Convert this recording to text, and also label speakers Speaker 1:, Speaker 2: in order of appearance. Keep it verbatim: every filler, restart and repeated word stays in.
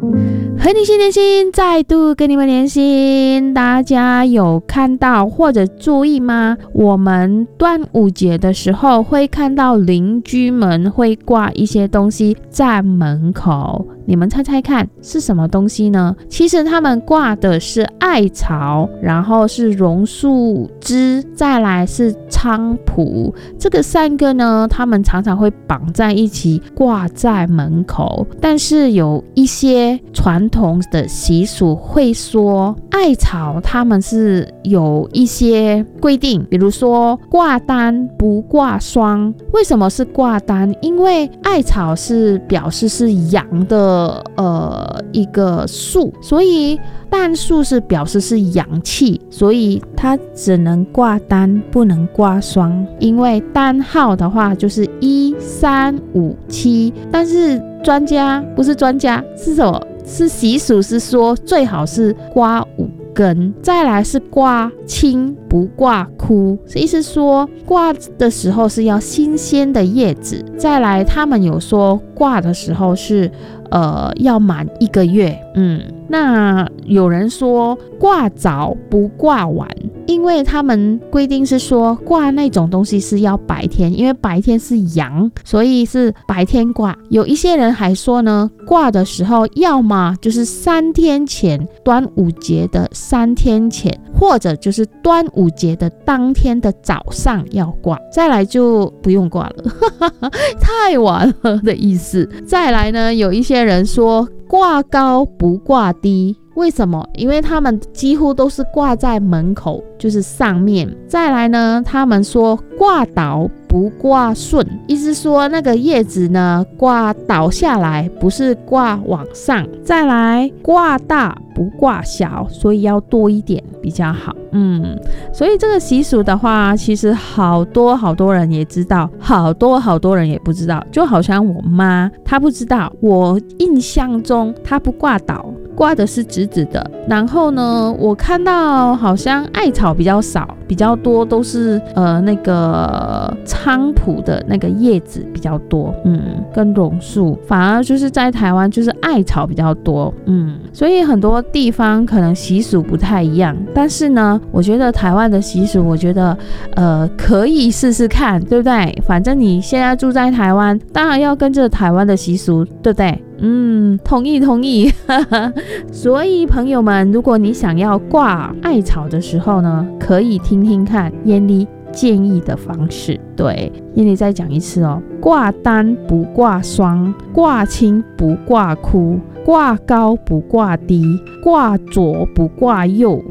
Speaker 1: 和你心连心，再度跟你们连心。大家有看到或者注意吗？我们端午节的时候会看到邻居们会挂一些东西在门口，你们猜猜看是什么东西呢？其实他们挂的是艾草，然后是榕树枝，再来是菖蒲，这个三个呢，他们常常会绑在一起挂在门口。但是有一些传统的习俗会说，艾草他们是有一些规定，比如说挂单不挂霜。为什么是挂单？因为艾草是表示是阳的呃一个树，所以单数是表示是阳气，所以它只能挂单不能挂霜。因为单号的话就是一三五七，但是专家不是专家是什么？是习俗是说最好是挂五根，再来是挂青不挂枯，意思说挂的时候是要新鲜的叶子，再来他们有说挂的时候是呃要满一个月。嗯，那有人说挂早不挂晚，因为他们规定是说挂那种东西是要白天，因为白天是阳，所以是白天挂。有一些人还说呢，挂的时候要么就是三天前，端午节的三天前，或者就是端午节的当天的早上要挂，再来就不用挂了太晚了的意思。再来呢，有一些人说挂高不挂低，为什么？因为他们几乎都是挂在门口，就是上面。再来呢，他们说挂倒不挂顺，意思说那个叶子呢挂倒下来，不是挂往上。再来挂大不挂小，所以要多一点比较好。嗯，所以这个习俗的话，其实好多好多人也知道，好多好多人也不知道。就好像我妈，她不知道，我印象中她不挂倒，挂的是直直的。然后呢，我看到好像艾草比较少，比较多都是呃那个菖蒲的那个叶子比较多，嗯，跟榕树，反而就是在台湾就是艾草比较多，嗯，所以很多地方可能习俗不太一样，但是呢，我觉得台湾的习俗，我觉得呃可以试试看，对不对？反正你现在住在台湾，当然要跟着台湾的习俗，对不对？嗯，同意同意所以朋友们，如果你想要挂艾草的时候呢，可以听听看燕妮建议的方式。对，燕妮再讲一次哦，挂单不挂霜，挂青不挂枯，挂高不挂低，挂左不挂右，